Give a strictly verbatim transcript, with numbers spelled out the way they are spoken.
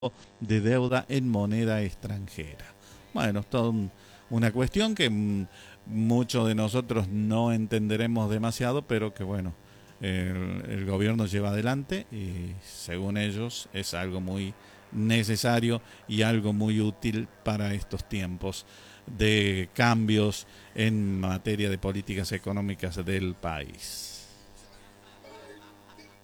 de deuda en moneda extranjera. Bueno, es toda un- una cuestión que mm, muchos de nosotros no entenderemos demasiado, pero que bueno, el, el gobierno lleva adelante y según ellos es algo muy necesario y algo muy útil para estos tiempos de cambios en materia de políticas económicas del país.